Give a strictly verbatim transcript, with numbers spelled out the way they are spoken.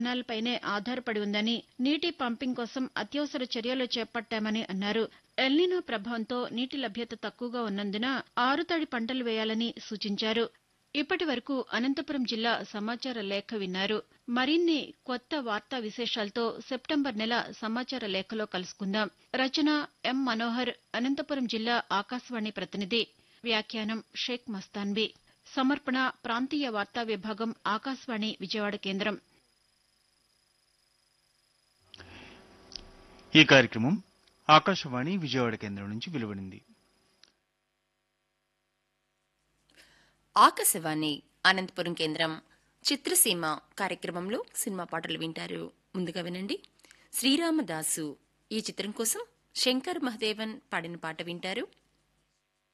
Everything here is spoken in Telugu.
పైనే ఆధారపడి ఉందని, నీటి పంపింగ్ కోసం అత్యవసర చర్యలు చేపట్టామని అన్నారు. ఎల్నినో ప్రభావంతో నీటి లభ్యత తక్కువగా ఉన్నందున ఆరుతడి పంటలు వేయాలని సూచించారు. ఇప్పటి వరకు అనంతపురం జిల్లా సమాచార లేఖ విన్నారు. మరిన్ని కొత్త వార్తా విశేషాలతో సెప్టెంబర్ నెల సమాచార లేఖలో కలుసుకుందాం. రచన ఎం మనోహర్, అనంతపురం జిల్లా ఆకాశవాణి ప్రతినిధి. వ్యాఖ్యానం షేక్ మస్తాన్బీ. సమర్పణ ప్రాంతీయ వార్తా విభాగం, ఆకాశవాణి విజయవాడ కేంద్రం. ఈ కార్యక్రమం ఆకాశవాణి విజయవాడ కేంద్రం నుంచి వెలువడింది. ఆకాశవాణి అనంతపురం కేంద్రం చిత్రసీమ కార్యక్రమంలో సినిమా పాటలు వింటారు. ముందుగా వినండి, శ్రీరామదాసు ఈ చిత్రం కోసం శంకర్ మహదేవన్ పాడిన పాట వింటారు.